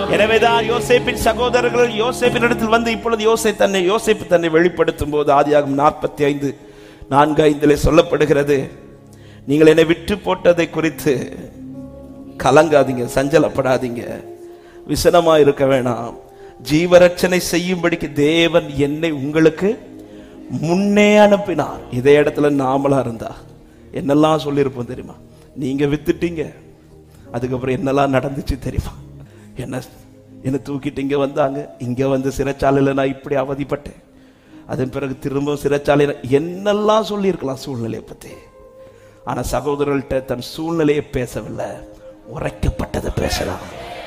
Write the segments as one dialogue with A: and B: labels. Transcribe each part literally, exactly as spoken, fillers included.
A: எனவேதான் யோசேப்பின் சகோதரர்கள் யோசேப்பின் இடத்தில் வந்து இப்பொழுது யோசே தன்னை யோசேப்பு தன்னை வெளிப்படுத்தும் போது ஆதியாகமம் நாற்பத்தி ஐந்து நான்கு ஐந்திலே சொல்லப்படுகிறது, நீங்கள் என்னை விட்டு போட்டதை குறித்து கலங்காதீங்க, சஞ்சலப்படாதீங்க, விசனமா இருக்க வேணாம். ஜீவரட்சனை செய்யும்படிக்கு தேவன் என்னை உங்களுக்கு முன்னே அனுப்பினார். இதே இடத்துல நாமளா இருந்தா என்னெல்லாம் சொல்லியிருப்போம் தெரியுமா? நீங்க வித்துட்டீங்க, அதுக்கப்புறம் என்னெல்லாம் நடந்துச்சு தெரியுமா? என்ன என்ன தூக்கிட்டு இங்க வந்தாங்க, இங்க வந்து சிறைச்சாலையில நான் இப்படி அவதிப்பட்டேன், அதன் பிறகு திரும்ப சிறைச்சாலையில என்னெல்லாம் சொல்லியிருக்கலாம் சூழ்நிலையை பத்தி. ஆனா சகோதரர்கள்ட்ட தன் சூழ்நிலையை பேசவில்லை, உரைக்கப்பட்டதை பேசலாம்.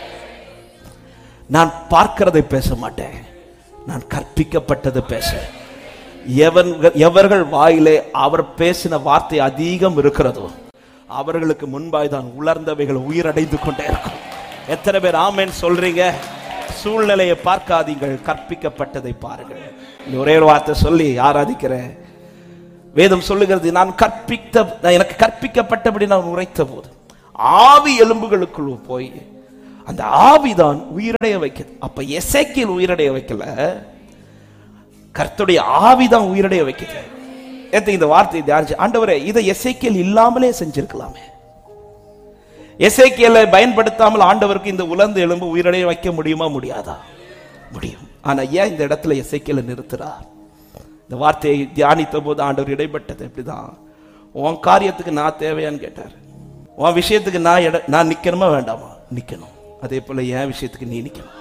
A: நான் பார்க்கிறதை பேச மாட்டேன், நான் கற்பிக்கப்பட்டதை பேச. எவர்கள் வாயிலே அவர் பேசின வார்த்தை அதிகம் இருக்கிறதோ அவர்களுக்கு முன்பாய் தான் உலர்ந்தவைகள் உயிரடைந்து கொண்டே இருக்கும். எத்தனை பேர் ஆமென் சொல்றீங்க? சூழ்நிலையை பார்க்காதீங்கள், கற்பிக்கப்பட்டதை பாருங்கள். ஒரே ஒரு வார்த்தை சொல்லி ஆராதிக்கிறேன். வேதம் சொல்லுகிறது, நான் கற்பித்த எனக்கு கற்பிக்கப்பட்டபடி நான் உரைத்த போது ஆவி எலும்புகளுக்குள் போய் அந்த ஆவிதான் உயிரடைய வைக்கிறது. அப்ப எசேக்கியேல் உயிரடைய வைக்கல, கர்த்தருடைய ஆவிதான் உயிரடைய வைக்கிறது. இந்த வார்த்தையை தியானிச்சு, ஆண்டவரே இதை எசேக்கியேல் இல்லாமலே செஞ்சிருக்கலாமே, எசேக்கியேலை பயன்படுத்தாமல் ஆண்டவருக்கு இந்த உலர்ந்த எலும்பு உயிரடைய வைக்க முடியுமா? முடியாதா? முடியும். ஆனா ஏன் இந்த இடத்துல எசேக்கியேலை நிறுத்துறார்? இந்த வார்த்தையை தியானித்த போது ஆண்டவர் இடைப்பட்டது எப்படிதான், உன் காரியத்துக்கு நான் தேவையான்னு கேட்டார். உன் விஷயத்துக்கு நான் நான் நிக்கணுமா வேண்டாமா? நிக்கணும். அதே போல என் விஷயத்துக்கு நீ நிக்கணும்.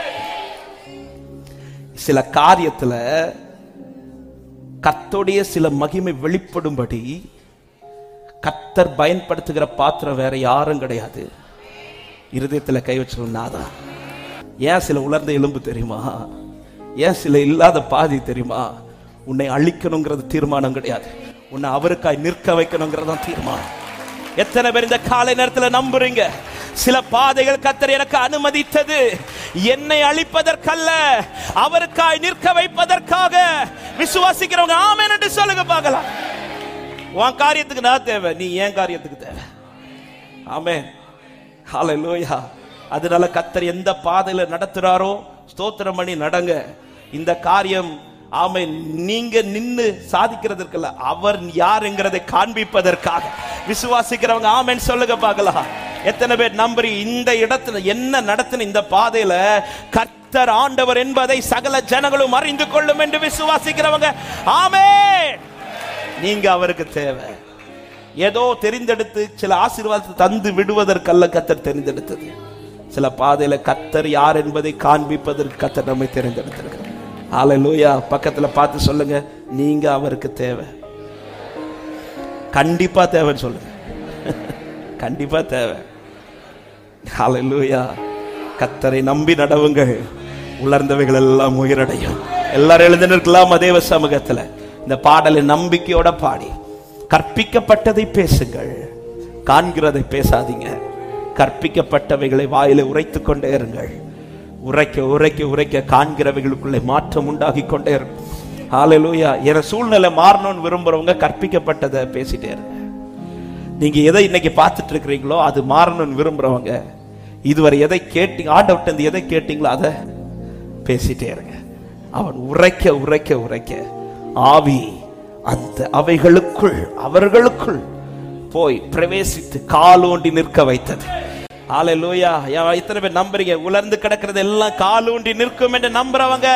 A: சில காரியத்துல கர்த்தருடைய சில மகிமை வெளிப்படும்படி கர்த்தர் பயன்படுத்துகிற பாத்திரம் வேற யாரும் கிடையாது. இருதயத்துல கை வச்சுனாதான். ஏன் சில உலர்ந்த எலும்பு தெரியுமா? ஏன் சில இல்லாத பாதி தெரியுமா? உன்னை அழிக்கணுங்கிறது தீர்மானம் கிடையாது, உன்னை அவருக்காய் நிற்க வைக்கணுங்கிறதான் தீர்மானம். எத்தனை பேர் இந்த காலை நேரத்தில் நம்புறீங்க? சில பாதைகள் கர்த்தர் எனக்கு அனுமதித்தது என்னை அழிப்பதற்கல்ல, அவருக்காய் நிற்க வைப்பதற்காக. விசுவாசிக்கிறவங்க ஆமென் என்று சொல்லுங்க பார்க்கலாம். உன் காரியத்துக்கு நான் தேவை, நீ ஏன் காரியத்துக்கு தேவை. ஆமென், ஹல்லேலூயா. அதனால கர்த்தர் எந்த பாதையில நடத்துறாரோ ஸ்தோத்திரம் பண்ணி நடங்க. இந்த காரியம் ஆமென் நீங்க நின்னு சாதிக்கிறதற்கல்ல, அவர் யாருங்கிறதை காண்பிப்பதற்காக. விசுவாசிக்கிறவங்க ஆமென் சொல்லுங்க பார்க்கலாம். எத்தனை பேர் நம்புறீ இந்த இடத்துல என்ன நடத்தின இந்த பாதையில கர்த்தர் ஆண்டவர் என்பதை சகல ஜனங்களும் அறிந்து கொள்ளும் என்று விசுவாசிக்கிறவங்க ஆமென். நீங்க அவருக்கு தேவை. ஏதோ தெரிந்தெடுத்து சில ஆசீர்வாதத்தை தந்து விடுவதற்கல்ல கர்த்தர் தெரிந்தெடுத்தது. சில பாதையில கர்த்தர் யார் என்பதை காண்பிப்பதற்கு கர்த்தர் நம்மை தெரிந்தெடுத்திருக்கிறார். ஹல்லேலூயா. பக்கத்துல பார்த்து சொல்லுங்க, நீங்க அவருக்கு தேவை. கண்டிப்பா தேவைன்னு சொல்லுங்க. கண்டிப்பா தேவை. ஹல்லேலூயா. கர்த்தரை நம்பி நடவுங்கள், உலர்ந்தவைகள் எல்லாம் உயிரடையும். எல்லாரும் எழுந்து நிற்கலாம் தேவ சமூகத்துல. இந்த பாடலை நம்பிக்கையோட பாடி கற்பிக்கப்பட்டதை பேசுங்கள், காண்கிறதை பேசாதீங்க. கற்பிக்கப்பட்டவைகளை வாயில உரைத்து கொண்டே இருங்கள். உரைக்க உரைக்க உரைக்க காண்கிறவைகளுக்குள்ளே மாற்றம் உண்டாகி கொண்டே இருக்கும். ஹல்லேலூயா. என சூழ்நிலை மாறணும்னு விரும்புறவங்க கற்பிக்கப்பட்டதை பேசிட்டே இருங்க. நீங்க எதை இன்னைக்கு பார்த்துட்டு இருக்கிறீங்களோ அது மாறணும்னு விரும்புறவங்க இதுவரை எதை கேட்டீங்க, ஆண்டவர்ட்ட எதை கேட்டீங்களோ அதை பேசிட்டே இருங்க. அவன் உரைக்க உரைக்க உரைக்க ஆவி அந்த அவைகளுக்குள் அவர்களுக்குள் போய் பிரவேசித்து காலூண்டி நிற்க வைத்தது. ஹல்லேலூயா. இத்தனை பேர் நம்புறீங்க? உலர்ந்து கிடக்கிறது எல்லாம் காலூண்டி நிற்கும் என்று நம்புறவங்க